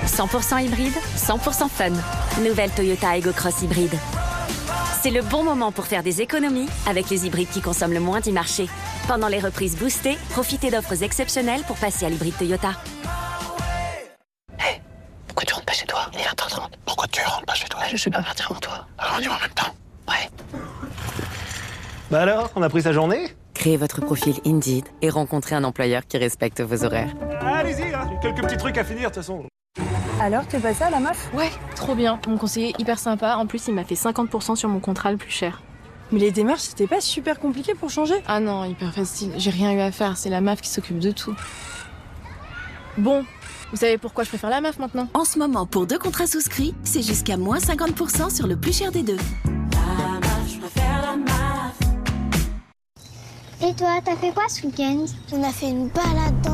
100% hybride, 100% fun. Nouvelle Toyota Aygo Cross hybride. C'est le bon moment pour faire des économies avec les hybrides qui consomment le moins du marché. Pendant les reprises boostées, profitez d'offres exceptionnelles pour passer à l'hybride Toyota. Hé, pourquoi tu rentres pas chez toi? Il est 20h30. Pourquoi tu rentres pas chez toi? Je vais pas partir avant toi. Alors on y va en même temps. Ouais. Bah alors, on a pris sa journée? Créez votre profil Indeed et rencontrez un employeur qui respecte vos horaires. Allez-y, hein, j'ai quelques petits trucs à finir de toute façon. Alors, t'es passé à la meuf? Ouais, trop bien. Mon conseiller est hyper sympa. En plus, il m'a fait 50% sur mon contrat le plus cher. Mais les démarches, c'était pas super compliqué pour changer? Ah non, hyper facile. J'ai rien eu à faire. C'est la MAF qui s'occupe de tout. Bon, vous savez pourquoi je préfère la MAF maintenant? En ce moment, pour 2 contrats souscrits, c'est jusqu'à moins 50% sur le plus cher des 2. Et toi, t'as fait quoi ce week-end? On a fait une balade dans